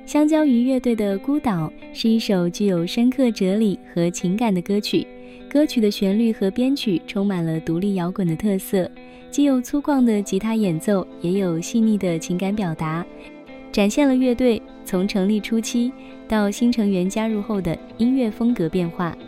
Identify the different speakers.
Speaker 1: 香蕉鱼乐队的《孤岛》是一首具有深刻哲理和情感的歌曲，歌曲的旋律和编曲充满了独立摇滚的特色，既有粗犷的吉他演奏，也有细腻的情感表达，展现了乐队从成立初期到新成员加入后的音乐风格变化。